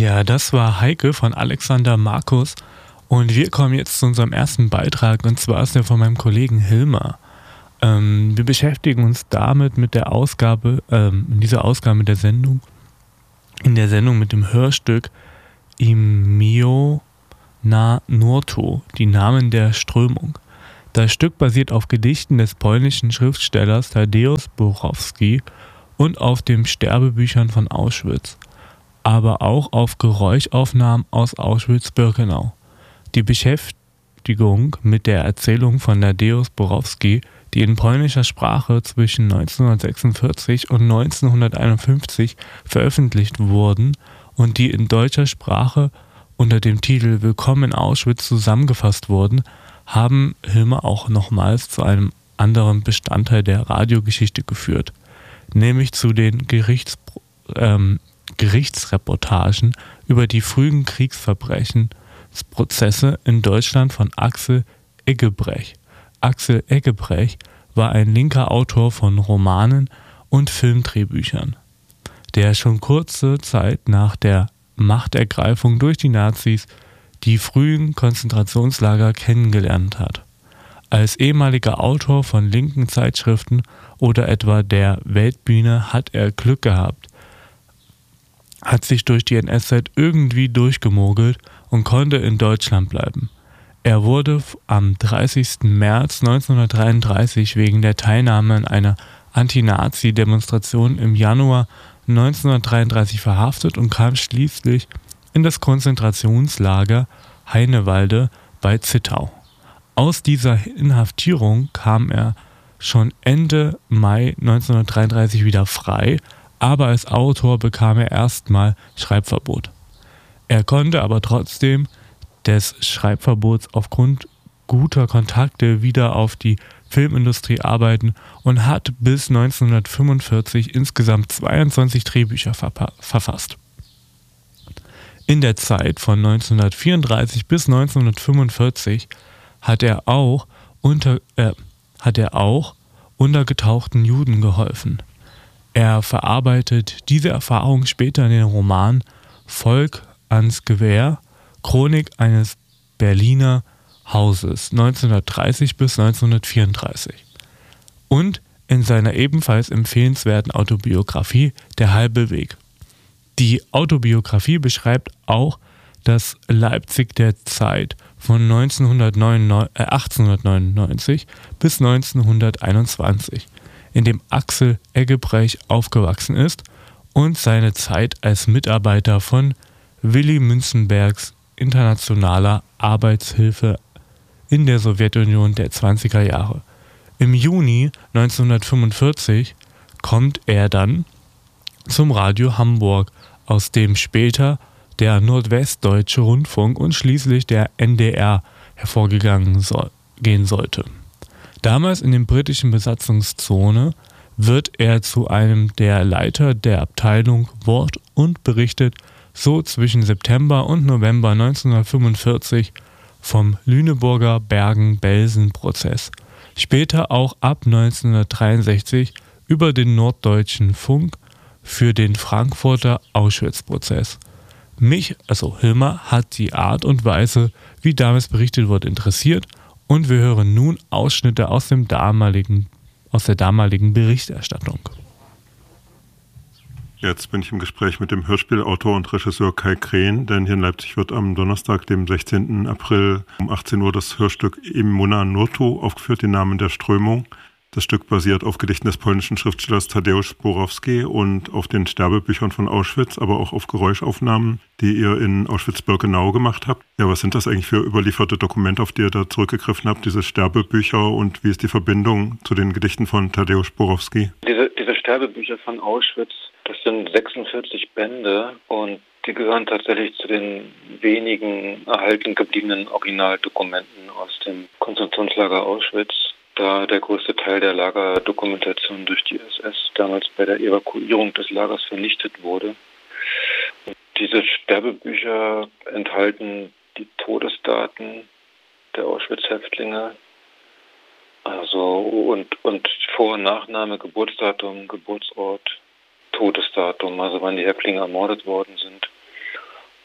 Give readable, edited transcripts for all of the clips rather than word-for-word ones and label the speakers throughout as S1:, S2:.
S1: Ja, das war Heike von Alexander Markus und wir kommen jetzt zu unserem ersten Beitrag und zwar ist der von meinem Kollegen Hilmar. Wir beschäftigen uns damit mit der Ausgabe, in dieser Ausgabe in der Sendung mit dem Hörstück Imio na Nurto, die Namen der Strömung. Das Stück basiert auf Gedichten des polnischen Schriftstellers Tadeusz Borowski und auf den Sterbebüchern von Auschwitz, aber auch auf Geräuschaufnahmen aus Auschwitz-Birkenau. Die Beschäftigung mit der Erzählung von Tadeusz Borowski, die in polnischer Sprache zwischen 1946 und 1951 veröffentlicht wurden und die in deutscher Sprache unter dem Titel Willkommen in Auschwitz zusammengefasst wurden, haben Hilmar auch nochmals zu einem anderen Bestandteil der Radiogeschichte geführt, nämlich zu den Gerichtsreportagen über die frühen Kriegsverbrechensprozesse in Deutschland von Axel Eggebrecht. Axel Eggebrecht war ein linker Autor von Romanen und Filmdrehbüchern, der schon kurze Zeit nach der Machtergreifung durch die Nazis die frühen Konzentrationslager kennengelernt hat. Als ehemaliger Autor von linken Zeitschriften oder etwa der Weltbühne hat er Glück gehabt, hat sich durch die NS-Zeit irgendwie durchgemogelt und konnte in Deutschland bleiben. Er wurde am 30. März 1933 wegen der Teilnahme an einer Anti-Nazi-Demonstration im Januar 1933 verhaftet und kam schließlich in das Konzentrationslager Heinewalde bei Zittau. Aus dieser Inhaftierung kam er schon Ende Mai 1933 wieder frei, aber als Autor bekam er erstmal Schreibverbot. Er konnte aber trotzdem des Schreibverbots aufgrund guter Kontakte wieder auf die Filmindustrie arbeiten und hat bis 1945 insgesamt 22 Drehbücher verfasst. In der Zeit von 1934 bis 1945 hat er auch untergetauchten Juden geholfen. Er verarbeitet diese Erfahrung später in den Roman Volk ans Gewehr, Chronik eines Berliner Hauses 1930 bis 1934 und in seiner ebenfalls empfehlenswerten Autobiografie Der halbe Weg. Die Autobiografie beschreibt auch das Leipzig der Zeit von 1899 bis 1921, in dem Axel Eggebrecht aufgewachsen ist und seine Zeit als Mitarbeiter von Willy Münzenbergs internationaler Arbeitshilfe in der Sowjetunion der 20er Jahre. Im Juni 1945 kommt er dann zum Radio Hamburg, aus dem später der Nordwestdeutsche Rundfunk und schließlich der NDR hervorgehen sollte. Damals in der britischen Besatzungszone wird er zu einem der Leiter der Abteilung Wort und berichtet so zwischen September und November 1945 vom Lüneburger Bergen-Belsen-Prozess, später auch ab 1963 über den Norddeutschen Funk für den Frankfurter Auschwitz-Prozess. Mich, also Hilmar, hat die Art und Weise, wie damals berichtet wurde, interessiert und wir hören nun Ausschnitte aus der damaligen Berichterstattung.
S2: Jetzt bin ich im Gespräch mit dem Hörspielautor und Regisseur Kai Krehn, denn hier in Leipzig wird am Donnerstag, dem 16. April um 18 Uhr das Hörstück Imio na Nurto aufgeführt, die Namen der Strömung. Das Stück basiert auf Gedichten des polnischen Schriftstellers Tadeusz Borowski und auf den Sterbebüchern von Auschwitz, aber auch auf Geräuschaufnahmen, die ihr in Auschwitz-Birkenau gemacht habt. Ja, was sind das eigentlich für überlieferte Dokumente, auf die ihr da zurückgegriffen habt, diese Sterbebücher, und wie ist die Verbindung zu den Gedichten von Tadeusz Borowski?
S3: Diese Sterbebücher von Auschwitz, das sind 46 Bände und die gehören tatsächlich zu den wenigen erhalten gebliebenen Originaldokumenten aus dem Konzentrationslager Auschwitz, da der größte Teil der Lagerdokumentation durch die SS damals bei der Evakuierung des Lagers vernichtet wurde. Diese Sterbebücher enthalten die Todesdaten der Auschwitz-Häftlinge, also und Vor- und Nachname, Geburtsdatum, Geburtsort, Todesdatum, also wann die Häftlinge ermordet worden sind.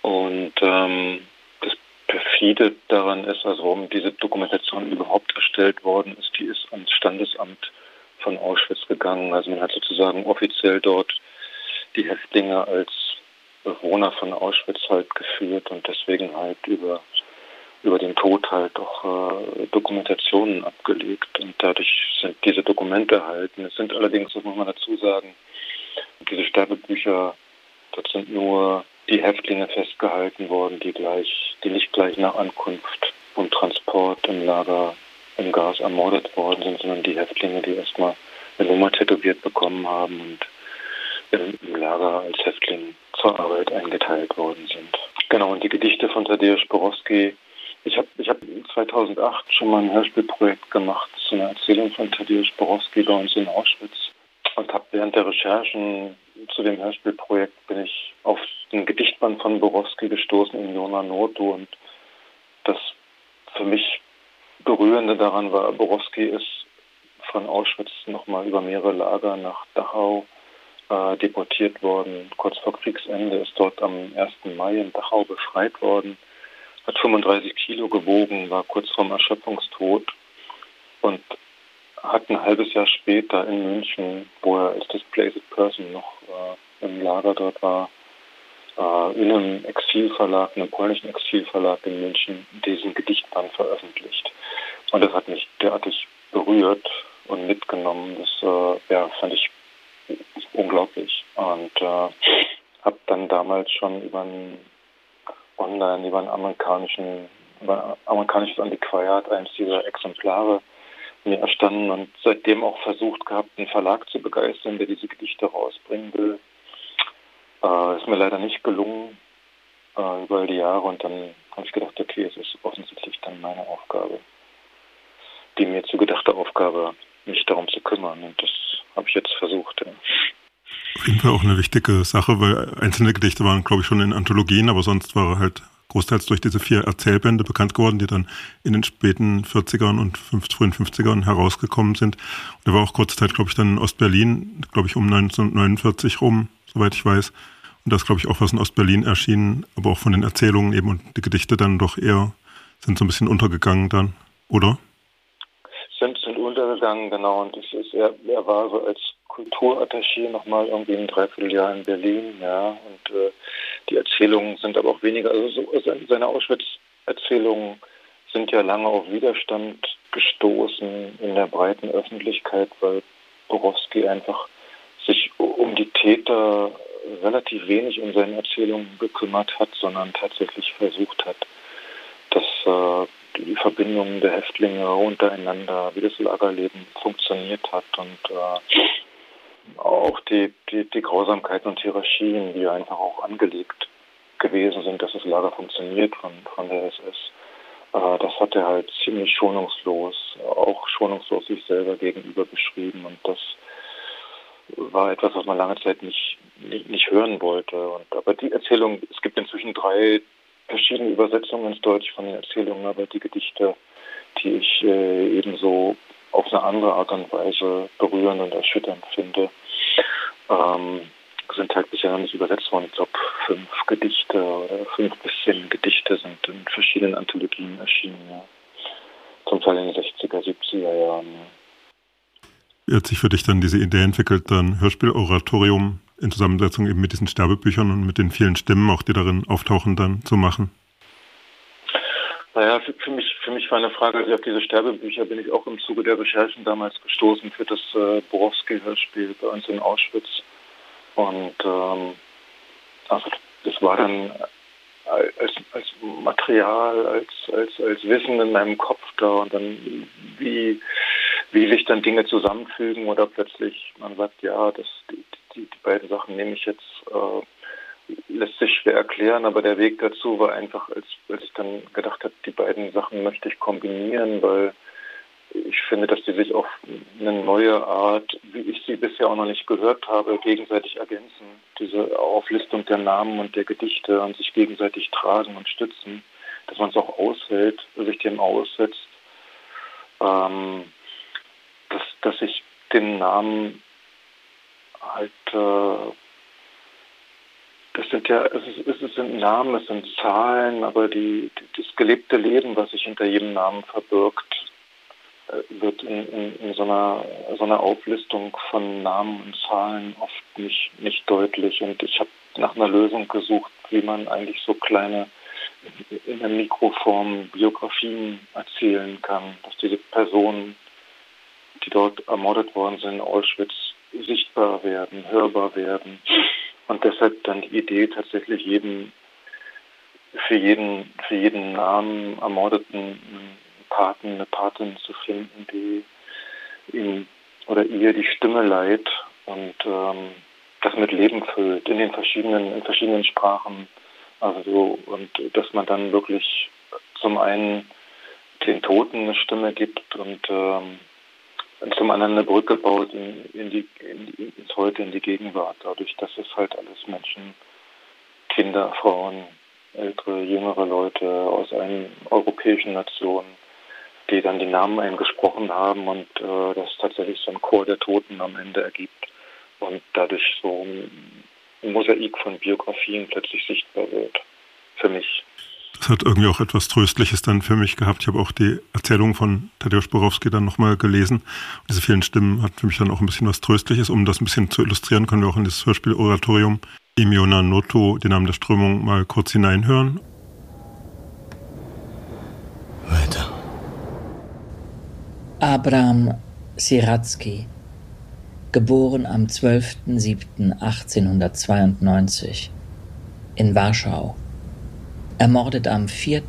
S3: Und das perfide daran ist, also warum diese Dokumentation überhaupt erstellt worden ist, die ist ans Standesamt von Auschwitz gegangen. Also man hat sozusagen offiziell dort die Häftlinge als Bewohner von Auschwitz halt geführt und deswegen halt über den Tod halt auch Dokumentationen abgelegt. Und dadurch sind diese Dokumente erhalten. Es sind allerdings, das muss man dazu sagen, diese Sterbebücher, dort sind nur die Häftlinge festgehalten worden, die nicht gleich nach Ankunft und Transport im Lager im Gas ermordet worden sind, sondern die Häftlinge, die erstmal eine Nummer tätowiert bekommen haben und im Lager als Häftling zur Arbeit eingeteilt worden sind. Genau, und die Gedichte von Tadeusz Borowski. Ich hab 2008 schon mal ein Hörspielprojekt gemacht zu einer Erzählung von Tadeusz Borowski bei uns in Auschwitz und habe während der Recherchen zu dem Hörspielprojekt bin ich auf ein Gedichtband von Borowski gestoßen in Jona Noto und das für mich Berührende daran war, Borowski ist von Auschwitz nochmal über mehrere Lager nach Dachau deportiert worden. Kurz vor Kriegsende ist dort am 1. Mai in Dachau befreit worden, hat 35 Kilo gewogen, war kurz vorm Erschöpfungstod und hat ein halbes Jahr später in München, wo er als Displaced Person noch im Lager dort war, in einem Exilverlag, einem polnischen Exilverlag in München, diesen Gedichtband veröffentlicht. Und das hat mich derartig berührt und mitgenommen. Das fand ich unglaublich. Und habe dann damals schon über ein amerikanisches Antiquariat eines dieser Exemplare mir erstanden und seitdem auch versucht gehabt, einen Verlag zu begeistern, der diese Gedichte rausbringen will. Ist mir leider nicht gelungen über all die Jahre und dann habe ich gedacht, okay, es ist offensichtlich dann meine Aufgabe, die mir zugedachte Aufgabe, mich darum zu kümmern und das habe ich jetzt versucht. Ja.
S2: Auf jeden Fall auch eine wichtige Sache, weil einzelne Gedichte waren, glaube ich, schon in Anthologien, aber sonst war er halt großteils durch diese 4 Erzählbände bekannt geworden, die dann in den späten 40ern und frühen 50ern herausgekommen sind. Und er war auch kurze Zeit, glaube ich, dann in Ostberlin, glaube ich, um 1949 rum, soweit ich weiß. Und das, glaube ich, auch was in Ostberlin erschienen, aber auch von den Erzählungen eben und die Gedichte dann doch eher sind so ein bisschen untergegangen dann, oder?
S3: Sind untergegangen, genau. Und er war so als Kulturattaché nochmal irgendwie ein Dreivierteljahr in Berlin, ja. Und die Erzählungen sind aber auch weniger, also seine Auschwitz-Erzählungen sind ja lange auf Widerstand gestoßen in der breiten Öffentlichkeit, weil Borowski einfach sich um die Täter relativ wenig in seinen Erzählungen gekümmert hat, sondern tatsächlich versucht hat, dass die Verbindungen der Häftlinge untereinander, wie das Lagerleben funktioniert hat und auch die Grausamkeiten und Hierarchien, die einfach auch angelegt gewesen sind, dass das Lager funktioniert von der SS. Das hat er halt ziemlich schonungslos sich selber gegenüber beschrieben und das war etwas, was man lange Zeit nicht hören wollte. Aber die Erzählung, es gibt inzwischen 3 verschiedene Übersetzungen ins Deutsche von den Erzählungen, aber die Gedichte, die ich ebenso auf eine andere Art und Weise berührend und erschütternd finde, sind halt bisher noch nicht übersetzt worden. Ich glaube, 5 Gedichte oder 5 bis 10 Gedichte sind in verschiedenen Anthologien erschienen, ja. Zum Teil in den 60er, 70er Jahren. Ja.
S2: Wie hat sich für dich dann diese Idee entwickelt, dann Hörspiel-Oratorium in Zusammensetzung eben mit diesen Sterbebüchern und mit den vielen Stimmen, auch die darin auftauchen, dann zu machen?
S3: Naja, für mich war eine Frage, also auf diese Sterbebücher bin ich auch im Zuge der Recherchen damals gestoßen für das Borowski-Hörspiel bei uns in Auschwitz. Und also das war dann als Material, als Wissen in meinem Kopf da und dann wie sich dann Dinge zusammenfügen oder plötzlich man sagt, ja, die beiden Sachen nehme ich jetzt, lässt sich schwer erklären, aber der Weg dazu war einfach, als ich dann gedacht habe, die beiden Sachen möchte ich kombinieren, weil ich finde, dass die sich auf eine neue Art, wie ich sie bisher auch noch nicht gehört habe, gegenseitig ergänzen. Diese Auflistung der Namen und der Gedichte und sich gegenseitig tragen und stützen, dass man es auch aushält, sich dem aussetzt, dass ich den Namen halt, dass Es sind Namen, es sind Zahlen, aber das gelebte Leben, was sich hinter jedem Namen verbirgt, wird in so einer Auflistung von Namen und Zahlen oft nicht deutlich. Und ich habe nach einer Lösung gesucht, wie man eigentlich so kleine, in der Mikroform Biografien erzählen kann, dass diese Personen, die dort ermordet worden sind in Auschwitz, sichtbar werden, hörbar werden. Und deshalb dann die Idee, tatsächlich für jeden Namen Ermordeten einen Paten, eine Patin zu finden, die ihm oder ihr die Stimme leiht und das mit Leben füllt in verschiedenen Sprachen. Also und dass man dann wirklich zum einen den Toten eine Stimme gibt und zum anderen eine Brücke baut ins Heute, in die Gegenwart, dadurch, dass es halt alles Menschen, Kinder, Frauen, ältere, jüngere Leute aus allen europäischen Nationen, die dann die Namen eingesprochen haben und das tatsächlich so ein Chor der Toten am Ende ergibt und dadurch so ein Mosaik von Biografien plötzlich sichtbar wird, für mich.
S2: Das hat irgendwie auch etwas Tröstliches dann für mich gehabt. Ich habe auch die Erzählung von Tadeusz Borowski dann nochmal gelesen. Und diese vielen Stimmen hat für mich dann auch ein bisschen was Tröstliches. Um das ein bisschen zu illustrieren, können wir auch in das Hörspiel-Oratorium Imiona Noto, den Namen der Strömung, mal kurz hineinhören.
S4: Weiter.
S5: Abraham Siracki, geboren am 12.07.1892 in Warschau, ermordet am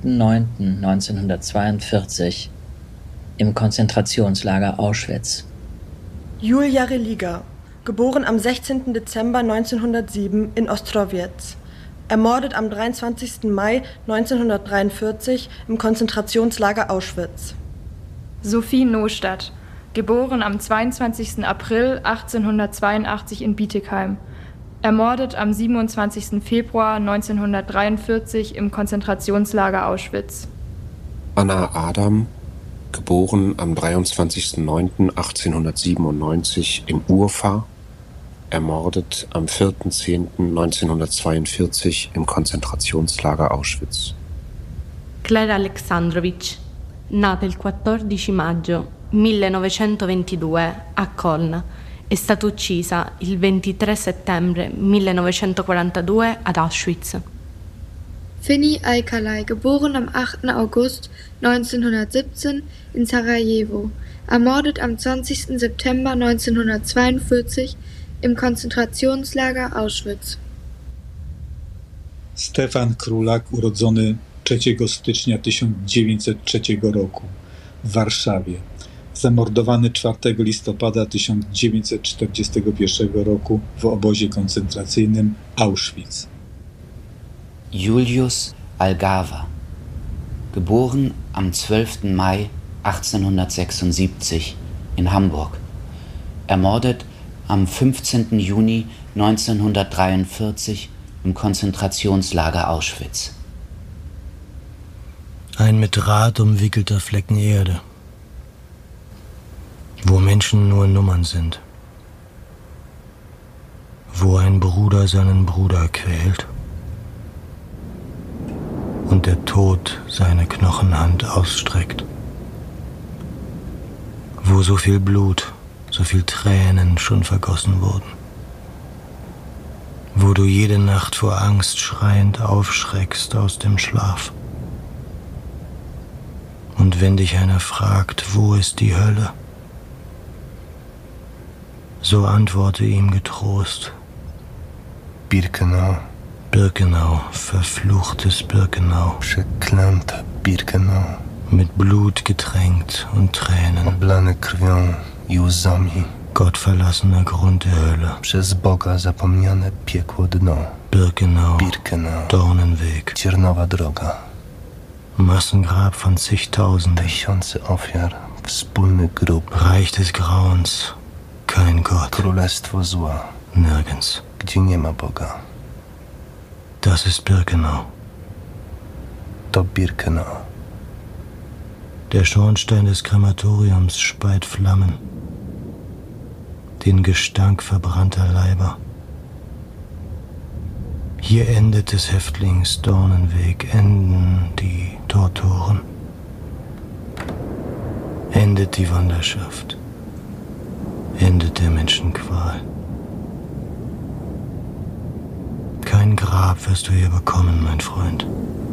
S5: 4.9.1942 im Konzentrationslager Auschwitz.
S6: Julia Religa, geboren am 16. Dezember 1907 in Ostrowec, ermordet am 23. Mai 1943 im Konzentrationslager Auschwitz.
S7: Sophie Nostadt, geboren am 22. April 1882 in Bietigheim, ermordet am 27. Februar 1943 im Konzentrationslager Auschwitz.
S8: Anna Adam, geboren am 23.09.1897 in Urfa, ermordet am 4.10.1942 im Konzentrationslager Auschwitz.
S9: Claire Alexandrovich, nata il 14 maggio 1922 a Kolna, è stata uccisa il 23 settembre 1942 ad Auschwitz.
S10: Fini Aikalay, geboren am 8. August 1917 in Sarajevo, ermordet am 20. September 1942 im Konzentrationslager Auschwitz.
S11: Stefan Królak, urodzony 3 stycznia 1903 roku w Warszawie, zamordowany 4 listopada 1941 roku w obozie koncentracyjnym Auschwitz.
S12: Julius Algava, geboren am 12. Mai 1876 in Hamburg, ermordet am 15. Juni 1943 im Konzentrationslager Auschwitz.
S4: Ein mit Draht umwickelter Flecken Erde, wo Menschen nur Nummern sind, wo ein Bruder seinen Bruder quält und der Tod seine Knochenhand ausstreckt, wo so viel Blut, so viel Tränen schon vergossen wurden, wo du jede Nacht vor Angst schreiend aufschreckst aus dem Schlaf. Und wenn dich einer fragt, wo ist die Hölle, so antworte ihm getrost:
S13: Birkenau.
S4: Birkenau, verfluchtes Birkenau.
S13: Przeklęte Birkenau.
S4: Mit Blut getränkt und Tränen.
S13: Oblane krwią i łzami.
S4: Gottverlassener Grund der Hölle.
S13: Przez Boga zapomniane piekło dno.
S4: Birkenau.
S13: Birkenau.
S4: Dornenweg.
S13: Ciernowa droga.
S4: Massengrab von zigtausenden.
S13: Tysiące ofiar. Wspólny grób.
S4: Reich des Grauens. Kein Gott.
S13: Królestwo zła.
S4: Nirgends.
S13: Gdzie nie ma Boga.
S4: Das ist Birkenau.
S13: To Birkenau.
S4: Der Schornstein des Krematoriums speit Flammen. Den Gestank verbrannter Leiber. Hier endet des Häftlings Dornenweg, enden die Torturen, endet die Wanderschaft, endet der Menschenqual. Kein Grab wirst du hier bekommen, mein Freund.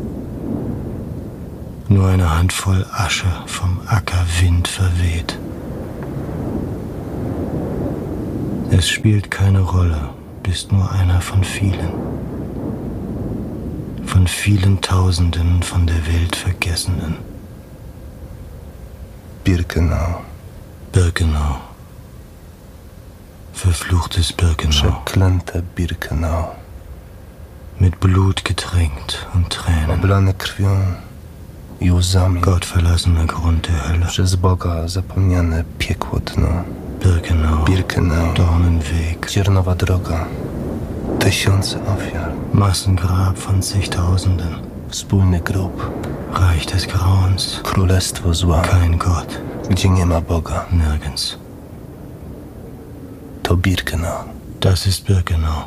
S4: Nur eine Handvoll Asche vom Ackerwind verweht. Es spielt keine Rolle, bist nur einer von vielen. Von vielen Tausenden von der Welt Vergessenen.
S13: Birkenau.
S4: Birkenau. Verfluchtes Birkenau.
S13: Przeklęte Birkenau.
S4: Mit Blut getränkt und Tränen.
S13: Oblane krwią i łzami.
S4: Gottverlassener Grund der Hölle.
S13: Przez Boga zapomniane piekło dno.
S4: Birkenau.
S13: Birkenau.
S4: Dornenweg.
S13: Ciernowa droga. Tysiące ofiar.
S4: Massengrab von zigtausenden.
S13: Wspólny grób.
S4: Reich des Grauens.
S13: Królestwo zła.
S4: Kein Gott.
S13: Gdzie nie ma Boga.
S4: Nirgends.
S13: To Birkenau.
S4: Das ist Birkenau.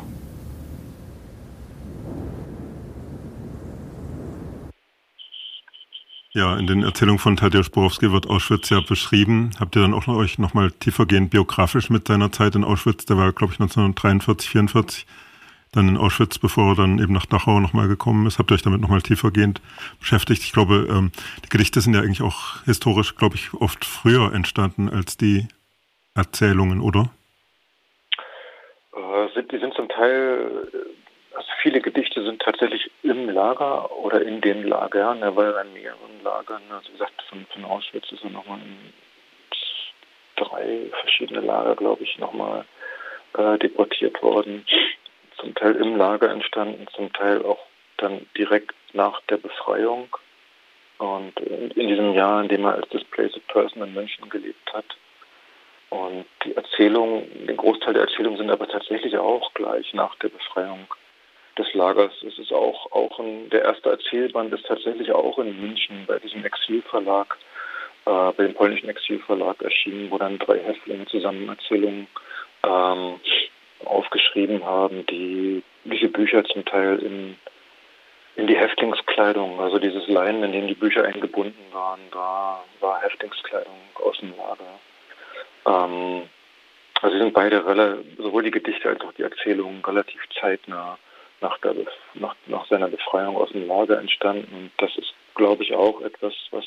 S2: Ja, in den Erzählungen von Tadeusz Borowski wird Auschwitz ja beschrieben. Habt ihr dann auch euch nochmal tiefergehend biografisch mit seiner Zeit in Auschwitz, der war, glaube ich, 1943, 44, dann in Auschwitz, bevor er dann eben nach Dachau nochmal gekommen ist. Habt ihr euch damit nochmal tiefergehend beschäftigt? Ich glaube, die Gedichte sind ja eigentlich auch historisch, glaube ich, oft früher entstanden als die Erzählungen, oder?
S3: Die sind zum Teil, also viele Gedichte sind tatsächlich im Lager oder in den Lagern. Er war ja in mehreren Lagern. Also wie gesagt, von Auschwitz ist er nochmal in 3 verschiedene Lager, glaube ich, nochmal deportiert worden. Zum Teil im Lager entstanden, zum Teil auch dann direkt nach der Befreiung. Und in diesem Jahr, in dem er als Displaced Person in München gelebt hat. Und die Erzählungen, den Großteil der Erzählungen sind aber tatsächlich auch gleich nach der Befreiung des Lagers. Es ist auch der erste Erzählband ist tatsächlich auch in München bei diesem Exilverlag, bei dem polnischen Exilverlag erschienen, wo dann 3 Häftlinge zusammen Erzählungen aufgeschrieben haben, die diese Bücher zum Teil in die Häftlingskleidung, also dieses Leinen, in dem die Bücher eingebunden waren, war Häftlingskleidung aus dem Lager. Also sind beide sowohl die Gedichte als auch die Erzählungen relativ zeitnah nach seiner Befreiung aus dem Lager entstanden. Und das ist, glaube ich, auch etwas, was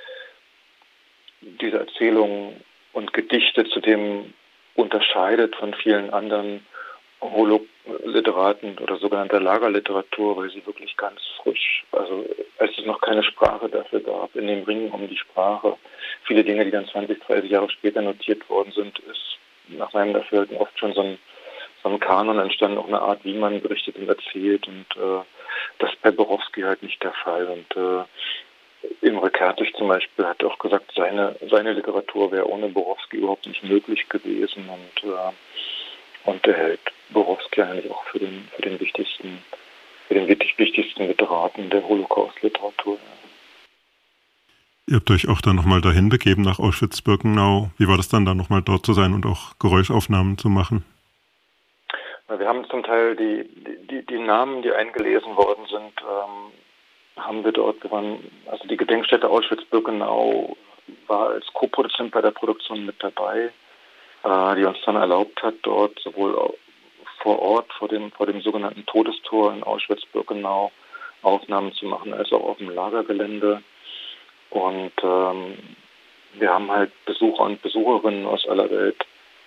S3: diese Erzählungen und Gedichte zudem unterscheidet von vielen anderen Literaten oder sogenannter Lagerliteratur, weil sie wirklich ganz frisch, also als es noch keine Sprache dafür gab, in dem Ringen um die Sprache, viele Dinge, die dann 20, 30 Jahre später notiert worden sind, ist nach meinem Dafürhalten oft schon so ein Kanon entstanden, auch eine Art, wie man berichtet und erzählt, und das ist bei Borowski halt nicht der Fall. Und Imre Kertész zum Beispiel hat auch gesagt, seine Literatur wäre ohne Borowski überhaupt nicht möglich gewesen, und er hält Borowski eigentlich auch für den wichtigsten Literaten der Holocaust-Literatur.
S2: Ihr habt euch auch dann nochmal dahin begeben nach Auschwitz-Birkenau. Wie war das dann, da nochmal dort zu sein und auch Geräuschaufnahmen zu machen?
S3: Wir haben zum Teil die Namen, die eingelesen worden sind, haben wir dort gewonnen. Also die Gedenkstätte Auschwitz-Birkenau war als Co-Produzent bei der Produktion mit dabei, die uns dann erlaubt hat, dort sowohl vor Ort, vor dem sogenannten Todestor in Auschwitz-Birkenau Aufnahmen zu machen, als auch auf dem Lagergelände. Und wir haben halt Besucher und Besucherinnen aus aller Welt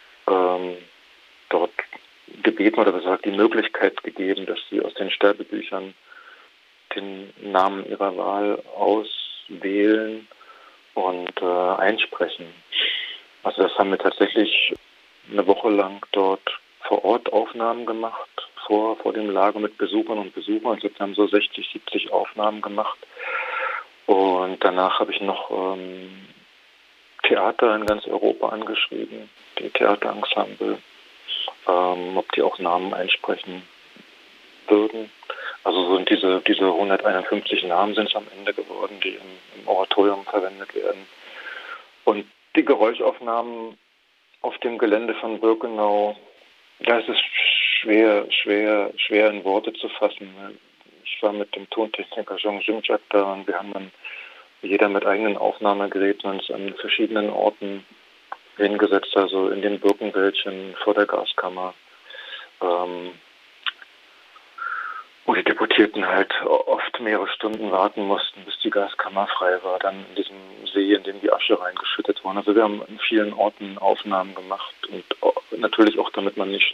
S3: dort gebeten oder gesagt, die Möglichkeit gegeben, dass sie aus den Sterbebüchern den Namen ihrer Wahl auswählen und einsprechen. Also das haben wir tatsächlich eine Woche lang dort vor Ort Aufnahmen gemacht, vor dem Lager mit Besuchern und Besuchern. Also wir haben so 60, 70 Aufnahmen gemacht. Und danach habe ich noch Theater in ganz Europa angeschrieben, die Theaterensemble, ob die auch Namen einsprechen würden. Also so sind diese 151 Namen sind es am Ende geworden, die im Oratorium verwendet werden. Und die Geräuschaufnahmen auf dem Gelände von Birkenau, da ist es schwer in Worte zu fassen. Ich war mit dem Tontechniker Jean Jimczak da und wir haben dann jeder mit eigenen Aufnahmegeräten uns an verschiedenen Orten hingesetzt, also in den Birkenwäldchen vor der Gaskammer, wo die Deputierten halt oft mehrere Stunden warten mussten, bis die Gaskammer frei war, dann in diesem See, in dem die Asche reingeschüttet wurde. Also wir haben an vielen Orten Aufnahmen gemacht und natürlich auch, damit man nicht